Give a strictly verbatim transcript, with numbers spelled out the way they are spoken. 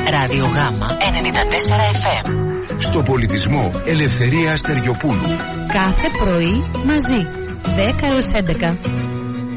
Ράδιο Γάμα ενενήντα τέσσερα εφ εμ. Στο πολιτισμό Ελευθερία Αστεριοπούλου. Κάθε πρωί μαζί, δέκα έως έντεκα.